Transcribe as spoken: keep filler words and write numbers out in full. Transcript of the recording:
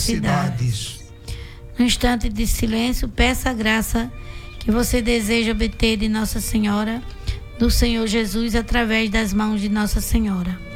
necessidades. No instante de silêncio, peça a graça que você deseja obter de Nossa Senhora, do Senhor Jesus, através das mãos de Nossa Senhora.